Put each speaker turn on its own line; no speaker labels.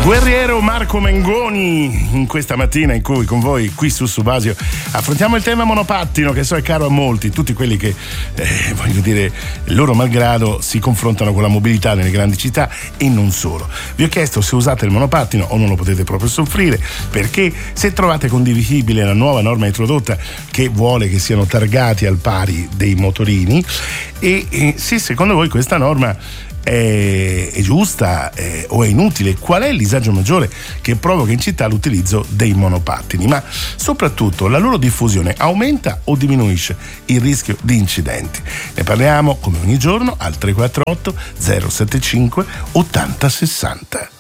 Guerriero Marco Mengoni, in questa mattina in cui con voi qui su Subasio affrontiamo il tema monopattino, che so è caro a molti, tutti quelli che voglio dire loro malgrado si confrontano con la mobilità nelle grandi città e non solo. Vi ho chiesto se usate il monopattino o non lo potete proprio soffrire, perché se trovate condivisibile la nuova norma introdotta che vuole che siano targati al pari dei motorini e se secondo voi questa norma è giusta o è inutile, qual è il disagio maggiore che provoca in città l'utilizzo dei monopattini, ma soprattutto la loro diffusione aumenta o diminuisce il rischio di incidenti. Ne parliamo come ogni giorno al 348 075 80 60.